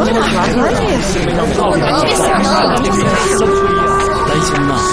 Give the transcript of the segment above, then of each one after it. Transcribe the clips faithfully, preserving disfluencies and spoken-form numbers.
来行呐。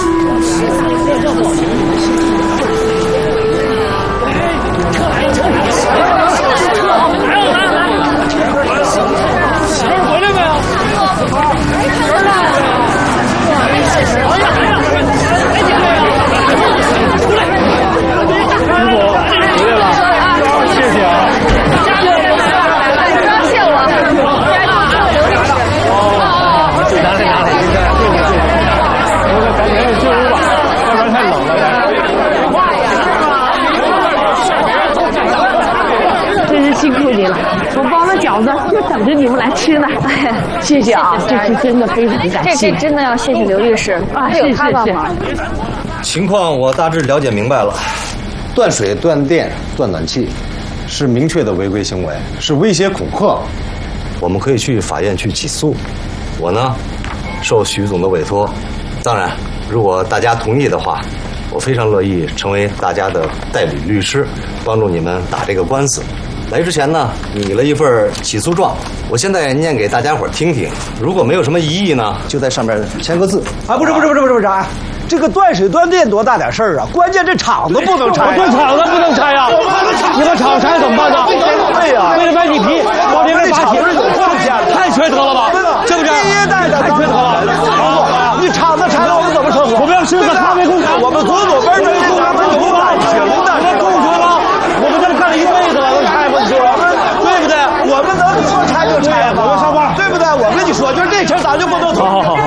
辛苦你了，我包了饺子就等着你们来吃呢。哎呀，谢谢啊，这是真的非常感谢。 这这真的要谢谢刘律师啊，有他帮忙。 情况我大致了解明白了，断水、断电、断暖气，是明确的违规行为，是威胁恐吓。我们可以去法院去起诉。我呢，受徐总的委托，当然，如果大家同意的话，我非常乐意成为大家的代理律师，帮助你们打这个官司。来之前呢，拟了一份起诉状，我现在念给大家伙听听。如果没有什么异议呢，就在上面签个字。 啊，不是不是不是不是不是啊，这个断水断电多大点事儿啊？关键这厂子不能拆、啊， 这厂子不能拆呀、啊！你把厂拆怎么办呢？ 对呀、啊， 为了卖地皮，往这边发起，太缺德了吧？是不是？ 第一代的太缺德了！ 你厂子拆了，我们怎么生活？ 我们要吃个咖啡工厂， 我们祖祖辈辈这咱们有感情的， 我们够说了，我们在这干了一辈子了，能拆吗？你说对不对？ 我们能说拆就拆吗？ 我们上班， 对不对？我跟你说，就是这事咱就不能捅。 好好好好，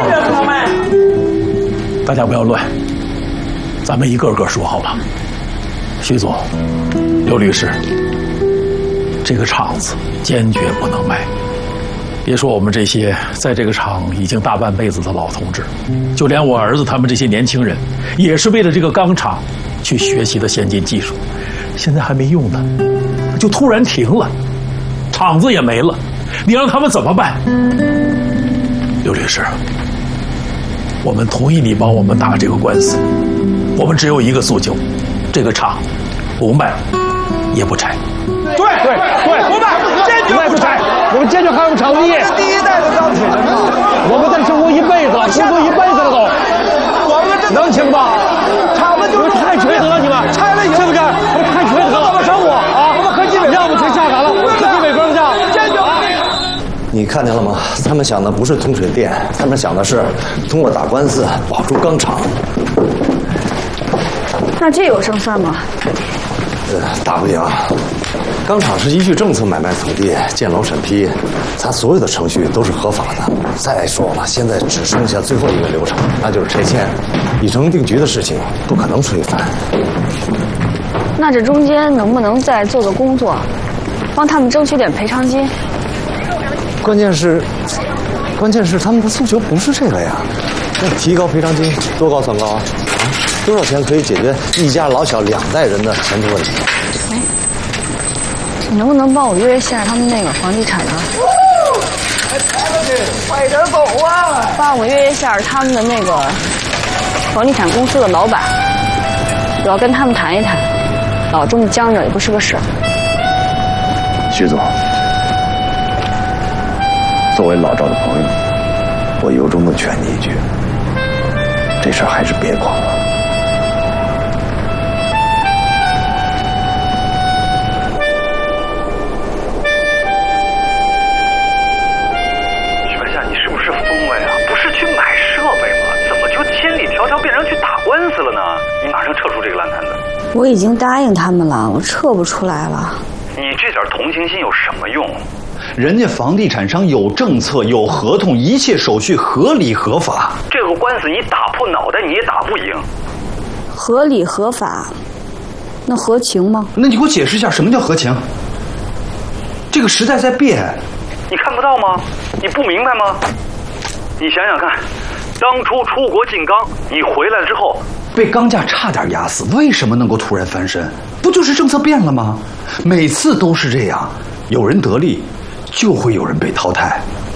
大家不要乱，咱们一个个说好了。徐总，刘律师，这个厂子坚决不能卖。别说我们这些在这个厂已经大半辈子的老同志，就连我儿子他们这些年轻人，也是为了这个钢厂去学习的先进技术，现在还没用呢，就突然停了，厂子也没了，你让他们怎么办？刘律师，我们同意你帮我们打这个官司，我们只有一个诉求，这个厂不卖也不拆。 对对对，不卖，坚决不拆。 我们坚决捍卫场地。 第一代的钢铁人厂， 我们在生活一辈子了，生活一辈子了都。 我们这能行吧？ 厂子就是太缺德了，你们拆了以后是不是？我太缺德了， 怎么生活啊？我们科技委要不全下岗了，我科技委工去。 坚决。 你看见了吗？他们想的不是通水电，他们想的是通过打官司保住钢厂。 那这有胜算吗？ 呃，打不赢。钢厂是依据政策买卖土地、建楼审批，它所有的程序都是合法的。再说了，现在只剩下最后一个流程，那就是拆迁。已成定局的事情不可能推翻。 那这中间能不能再做个工作，帮他们争取点赔偿金？ 关键是，关键是他们的诉求不是这个呀。那提高赔偿金多高算高啊？啊，多少钱可以解决一家老小两代人的前途问题？ 哎，你能不能帮我约一下他们那个房地产的？ 快点走啊！ 帮我约一下他们的那个房地产公司的老板，我要跟他们谈一谈，老这么僵着也不是个事儿。 徐总，作为老赵的朋友，我由衷的劝你一句，这事儿还是别管了。 许半夏，你是不是疯了呀？不是去买设备吗？怎么就千里迢迢变成去打官司了呢？你马上撤出这个烂摊子。 我已经答应他们了，我撤不出来了。 你这点同情心有什么用？ 人家房地产商有政策、有合同，一切手续合理合法。 这个官司你打破脑袋你也打不赢。 合理合法，那合情吗？ 那你给我解释一下，什么叫合情？这个时代在变， 你看不到吗？你不明白吗？你想想看，当初出国进钢，你回来之后被钢价差点压死，为什么能够突然翻身？不就是政策变了吗？每次都是这样，有人得利，就会有人被淘汰。